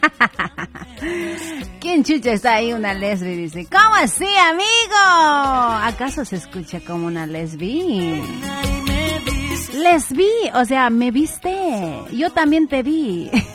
¿Quién chucha está ahí? Una lesbi, dice. ¿Cómo así, amigo? ¿Acaso se escucha como una lesbi? Lesbi, o sea, me viste. Yo también te vi.